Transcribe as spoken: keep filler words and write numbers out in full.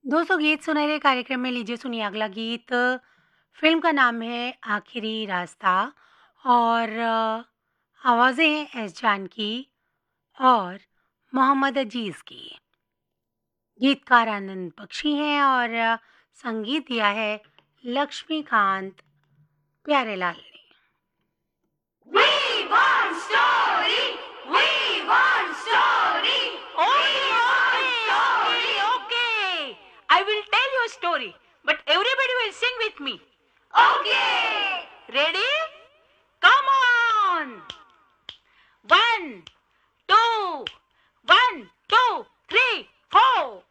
दोस्तों गीत सुनहरे कार्यक्रम में लीजिए सुनिए अगला गीत। फिल्म का नाम है आखिरी रास्ता और अ, आवाज़ें हैं एस जानकी और मोहम्मद अजीज़ की। गीतकार आनंद बख्शी हैं और अ, संगीत दिया है लक्ष्मीकांत प्यारेलाल ने। We want story. We want story. Okay, we want okay, story. okay, okay. I will tell you a story, but everybody will sing with me. Okay. Ready? Come on. One, two, one, two, three, four.